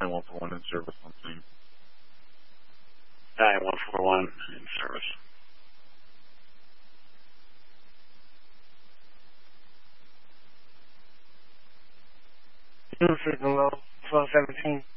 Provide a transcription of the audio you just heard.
141 in service on scene. 141 in service. New signal low, 1217.